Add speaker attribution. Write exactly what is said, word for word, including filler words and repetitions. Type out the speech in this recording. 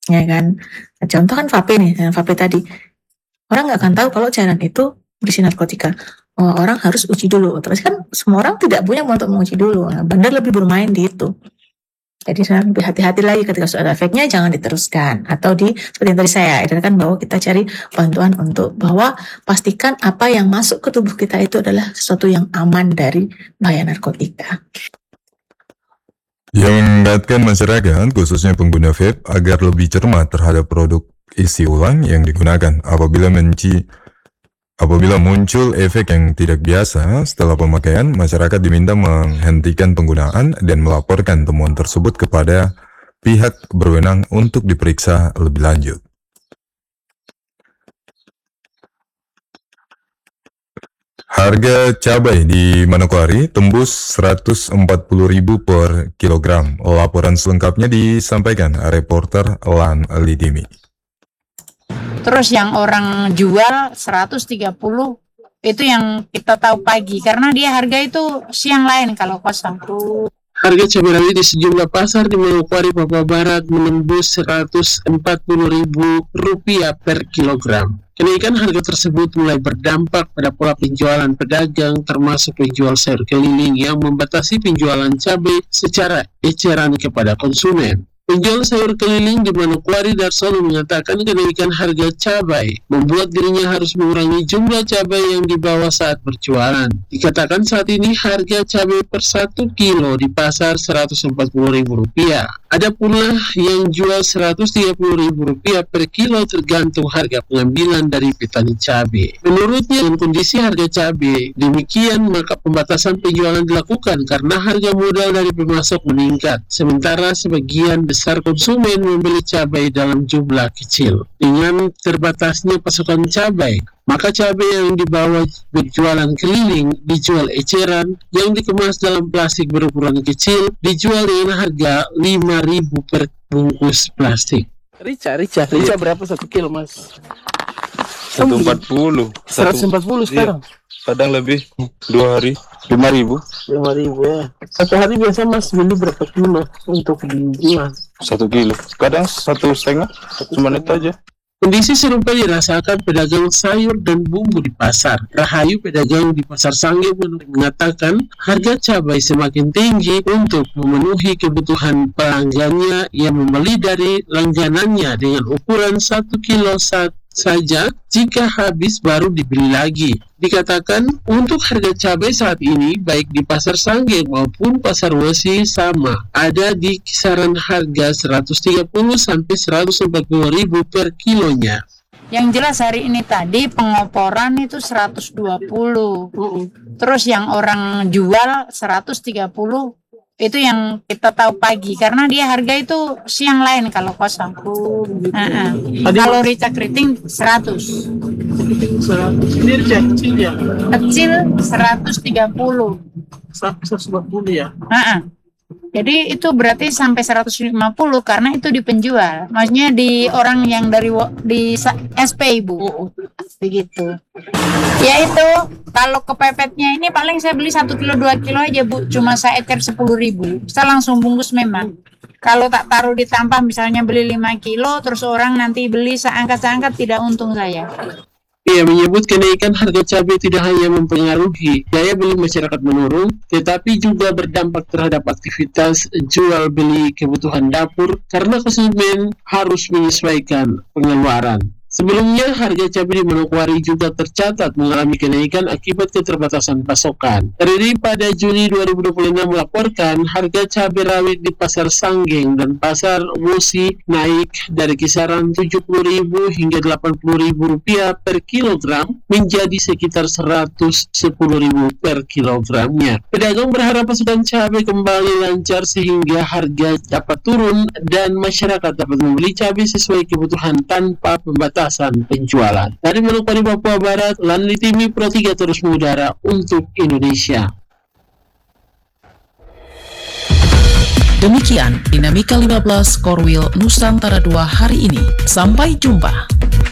Speaker 1: ya kan. Contoh kan vape nih, vape tadi. Orang nggak akan tahu kalau cairan itu berisi narkotika. Oh, orang harus uji dulu. Terus kan semua orang tidak punya untuk menguji dulu. Nah, bandar lebih bermain di itu. Jadi saya lebih hati-hati lagi ketika sudah ada efeknya, jangan diteruskan. Atau di seperti yang tadi saya edarkan bahwa kita cari bantuan untuk bahwa pastikan apa yang masuk ke tubuh kita itu adalah sesuatu yang aman dari bahaya narkotika.
Speaker 2: Yang mengingatkan masyarakat, khususnya pengguna vape, agar lebih cermat terhadap produk isi ulang yang digunakan. Apabila menci Apabila muncul efek yang tidak biasa setelah pemakaian, masyarakat diminta menghentikan penggunaan dan melaporkan temuan tersebut kepada pihak berwenang untuk diperiksa lebih lanjut. Harga cabai di Manokwari tembus seratus empat puluh ribu per kilogram. Laporan selengkapnya disampaikan reporter Lan Lidimi.
Speaker 3: Terus yang orang jual seratus tiga puluh itu yang kita tahu pagi, karena dia harga itu siang lain kalau kosong.
Speaker 4: Harga cabai rawit di sejumlah pasar di Manokwari, Papua Barat menembus seratus empat puluh ribu rupiah per kilogram. Kenaikan harga tersebut mulai berdampak pada pola penjualan pedagang, termasuk penjual sayur keliling yang membatasi penjualan cabai secara eceran kepada konsumen. Penjual sayur keliling di Manokwari, Darsono, mengatakan kenaikan harga cabai membuat dirinya harus mengurangi jumlah cabai yang dibawa saat berjualan. Dikatakan saat ini harga cabai per satu kilo di pasar seratus empat puluh ribu rupiah. Ada pula yang jual seratus tiga puluh ribu rupiah per kilo tergantung harga pengambilan dari petani cabai. Menurutnya, dengan kondisi harga cabai demikian, maka pembatasan penjualan dilakukan karena harga modal dari pemasok meningkat. Sementara sebagian besar konsumen membeli cabai dalam jumlah kecil. Dengan terbatasnya pasokan cabai, maka cabai yang dibawa berjualan keliling dijual eceran, yang dikemas dalam plastik berukuran kecil dijual dengan harga lima ribu per bungkus plastik.
Speaker 5: Rica, Rica, Rica berapa satu kilo, Mas?
Speaker 6: seratus empat puluh.
Speaker 5: seratus empat puluh sekarang?
Speaker 6: Iya. Kadang lebih, dua hari, lima ribu.
Speaker 5: lima ribu ya. Satu hari biasa Mas beli berapa kilo untuk dijual?
Speaker 6: Satu kilo. Kadang satu setengah, cuma itu aja.
Speaker 4: Kondisi serupa dirasakan pedagang sayur dan bumbu di pasar. Rahayu, pedagang di Pasar Sangge, mengatakan harga cabai semakin tinggi untuk memenuhi kebutuhan pelanggannya yang membeli dari langganannya dengan ukuran satu kilo saat saja, jika habis baru dibeli lagi. Dikatakan untuk harga cabai saat ini baik di Pasar Sangge maupun Pasar Wesi sama, ada di kisaran harga seratus tiga puluh sampai seratus empat puluh ribu per kilonya.
Speaker 3: Yang jelas hari ini tadi pengoporan itu seratus dua puluh. Terus yang orang jual seratus tiga puluh itu yang kita tahu pagi, karena dia harga itu siang lain kalau kosong. Uh-uh. Kalau rica keriting seratus.
Speaker 5: Ini Rica kecil ya?
Speaker 3: Kecil seratus tiga puluh.
Speaker 5: seratus dua puluh ya?
Speaker 3: Uh-uh. Jadi itu berarti sampai seratus lima puluh karena itu di penjual. Maksudnya di orang yang dari di S P, Ibu. Begitu. Ya itu, kalau kepepetnya ini paling saya beli satu kilo dua kilo aja, Bu. Cuma saya ecer sepuluh ribu. Saya langsung bungkus memang. Kalau tak taruh di tampah misalnya beli lima kilo, terus orang nanti beli seangkat-seangkat, tidak untung saya.
Speaker 4: Ia menyebut kenaikan harga cabai tidak hanya mempengaruhi daya beli masyarakat menurun, tetapi juga berdampak terhadap aktivitas jual beli kebutuhan dapur karena konsumen harus menyesuaikan pengeluaran. Sebelumnya, harga cabai di Manokwari juga tercatat mengalami kenaikan akibat keterbatasan pasokan. Terlebih pada Juni dua ribu dua puluh enam melaporkan harga cabai rawit di Pasar Sanggeng dan Pasar Wosi naik dari kisaran tujuh puluh ribu hingga delapan puluh ribu rupiah per kilogram menjadi sekitar seratus sepuluh ribu per kilogramnya. Pedagang berharap pasokan cabai kembali lancar sehingga harga dapat turun dan masyarakat dapat membeli cabai sesuai kebutuhan tanpa pembatasan penjualan. Dari Manokwari, Papua Barat, Lan Litimi, Pro tiga terus mengudara untuk Indonesia.
Speaker 7: Demikian Dinamika lima belas Korwil Nusantara dua hari ini. Sampai jumpa.